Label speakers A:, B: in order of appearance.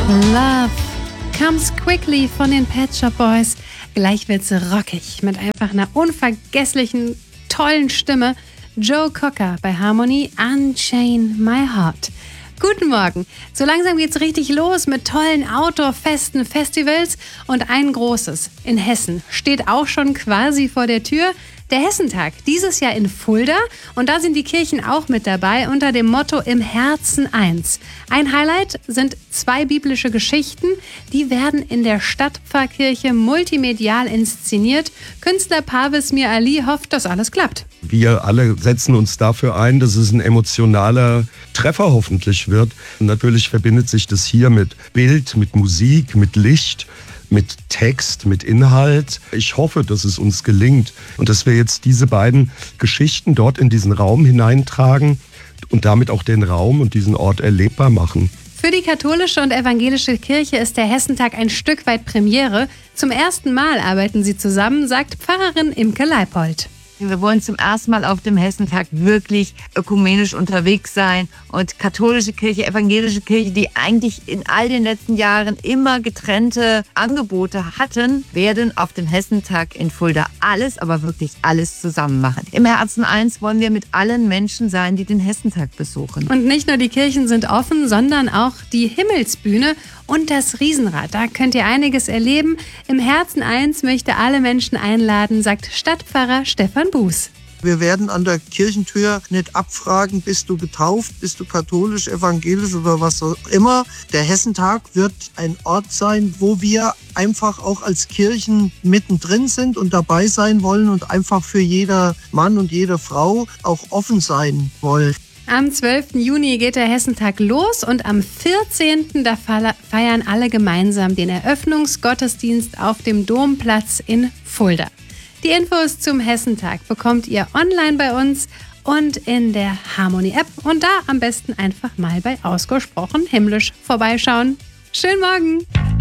A: Love Comes Quickly von den Pet Shop Boys. Gleich wird's rockig mit einfach einer unvergesslichen, tollen Stimme. Joe Cocker bei Harmony, Unchain My Heart. Guten Morgen. So langsam geht's richtig los mit tollen Outdoor-Festen, Festivals und ein großes in Hessen steht auch schon quasi vor der Tür. Der Hessentag, dieses Jahr in Fulda, und da sind die Kirchen auch mit dabei unter dem Motto Im Herzen eins. Ein Highlight sind 2 biblische Geschichten, die werden in der Stadtpfarrkirche multimedial inszeniert. Künstler Parvis Mir Ali hofft, dass alles klappt.
B: Wir alle setzen uns dafür ein, dass es ein emotionaler Treffer hoffentlich wird. Und natürlich verbindet sich das hier mit Bild, mit Musik, mit Licht, mit Text, mit Inhalt. Ich hoffe, dass es uns gelingt und dass wir jetzt diese beiden Geschichten dort in diesen Raum hineintragen und damit auch den Raum und diesen Ort erlebbar machen.
A: Für die katholische und evangelische Kirche ist der Hessentag ein Stück weit Premiere. Zum ersten Mal arbeiten sie zusammen, sagt Pfarrerin Imke Leipold.
C: Wir wollen zum ersten Mal auf dem Hessentag wirklich ökumenisch unterwegs sein und katholische Kirche, evangelische Kirche, die eigentlich in all den letzten Jahren immer getrennte Angebote hatten, werden auf dem Hessentag in Fulda alles, aber wirklich alles zusammen machen. Im Herzen eins wollen wir mit allen Menschen sein, die den Hessentag besuchen.
A: Und nicht nur die Kirchen sind offen, sondern auch die Himmelsbühne und das Riesenrad. Da könnt ihr einiges erleben. Im Herzen eins möchte alle Menschen einladen, sagt Stadtpfarrer Stefan Buß.
D: Wir werden an der Kirchentür nicht abfragen, bist du getauft, bist du katholisch, evangelisch oder was auch immer. Der Hessentag wird ein Ort sein, wo wir einfach auch als Kirchen mittendrin sind und dabei sein wollen und einfach für jeder Mann und jede Frau auch offen sein wollen.
A: Am 12. Juni geht der Hessentag los und am 14. da feiern alle gemeinsam den Eröffnungsgottesdienst auf dem Domplatz in Fulda. Die Infos zum Hessentag bekommt ihr online bei uns und in der Harmony-App und da am besten einfach mal bei Ausgesprochen Himmlisch vorbeischauen. Schönen Morgen!